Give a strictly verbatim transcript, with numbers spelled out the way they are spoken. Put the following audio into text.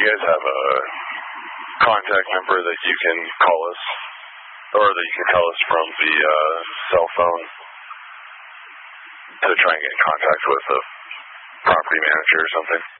you guys have a contact number that you can call us, or that you can tell us from the uh, cell phone to try and get in contact with a property manager or something?